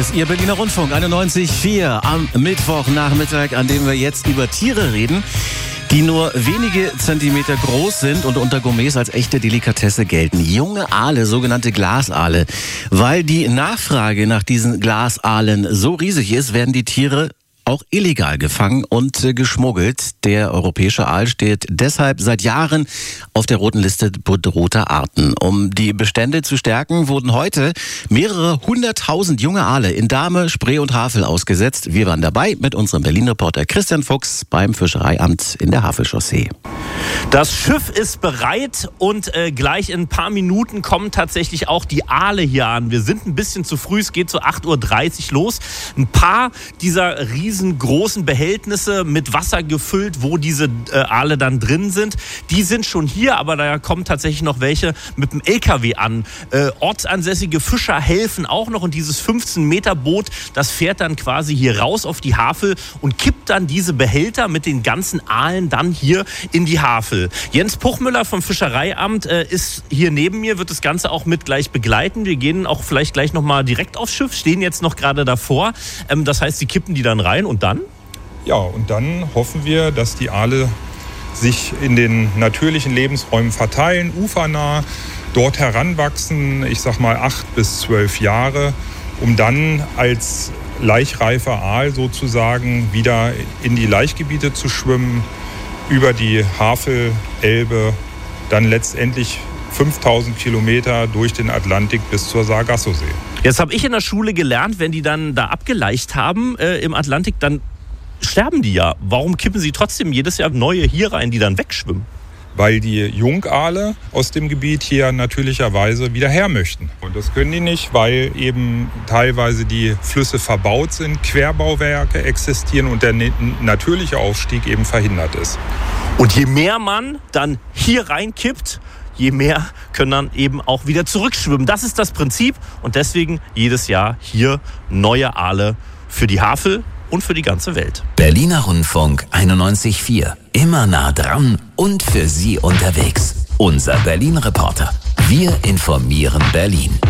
Hier ist Ihr Berliner Rundfunk 91.4 am Mittwochnachmittag, an dem wir jetzt über Tiere reden, die nur wenige Zentimeter groß sind und unter Gourmets als echte Delikatesse gelten. Junge Aale, sogenannte Glasaale. Weil die Nachfrage nach diesen Glasaalen so riesig ist, werden die Tiere auch illegal gefangen und geschmuggelt. Der europäische Aal steht deshalb seit Jahren auf der roten Liste bedrohter Arten. Um die Bestände zu stärken, wurden heute mehrere 100.000 junge Aale in Dahme, Spree und Havel ausgesetzt. Wir waren dabei mit unserem Berlin-Reporter Christian Fuchs beim Fischereiamt in der Havelchaussee. Das Schiff ist bereit und gleich in ein paar Minuten kommen tatsächlich auch die Aale hier an. Wir sind ein bisschen zu früh, es geht so 8.30 Uhr los. Ein paar dieser riesengroßen Behältnisse mit Wasser gefüllt, wo diese Aale dann drin sind, die sind schon hier, aber da kommen tatsächlich noch welche mit dem LKW an. Ortsansässige Fischer helfen auch noch und dieses 15-Meter-Boot, das fährt dann quasi hier raus auf die Havel und kippt dann diese Behälter mit den ganzen Aalen dann hier in die Havel. Jens Puchmüller vom Fischereiamt ist hier neben mir, wird das Ganze auch mit gleich begleiten. Wir gehen auch vielleicht gleich nochmal direkt aufs Schiff, stehen jetzt noch gerade davor. Das heißt, sie kippen die dann rein und dann? Ja, und dann hoffen wir, dass die Aale sich in den natürlichen Lebensräumen verteilen, ufernah, dort heranwachsen, ich sag mal 8 bis 12 Jahre, um dann als laichreifer Aal sozusagen wieder in die Laichgebiete zu schwimmen, über die Havel, Elbe, dann letztendlich 5000 Kilometer durch den Atlantik bis zur Sargassosee. Jetzt habe ich in der Schule gelernt, wenn die dann da abgelaicht haben im Atlantik, dann sterben die ja. Warum kippen sie trotzdem jedes Jahr neue hier rein, die dann wegschwimmen? Weil die Jungaale aus dem Gebiet hier natürlicherweise wieder her möchten. Und das können die nicht, weil eben teilweise die Flüsse verbaut sind, Querbauwerke existieren und der natürliche Aufstieg eben verhindert ist. Und je mehr man dann hier reinkippt, je mehr können dann eben auch wieder zurückschwimmen. Das ist das Prinzip und deswegen jedes Jahr hier neue Aale für die Havel und für die ganze Welt. Berliner Rundfunk 91.4. Immer nah dran und für Sie unterwegs. Unser Berlin-Reporter. Wir informieren Berlin.